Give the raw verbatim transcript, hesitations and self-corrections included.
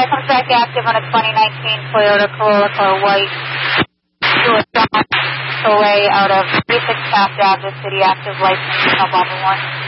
comes back active on a twenty nineteen Toyota Corolla Car White. To a John Soleil out of thirty-six Taft Ave, City, active license, Alabama one.